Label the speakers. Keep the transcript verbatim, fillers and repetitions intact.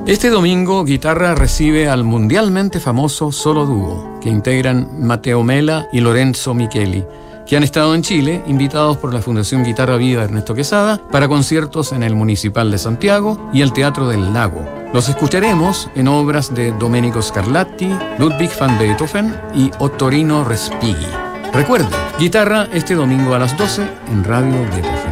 Speaker 1: Este domingo, Guitarra recibe al mundialmente famoso Solo Dúo, que integran Matteo Mela y Lorenzo Micheli, que han estado en Chile, invitados por la Fundación Guitarra Viva Ernesto Quesada, para conciertos en el Municipal de Santiago y el Teatro del Lago. Los escucharemos en obras de Domenico Scarlatti, Ludwig van Beethoven y Ottorino Respighi. Recuerden, Guitarra este domingo a las doce en Radio Beta.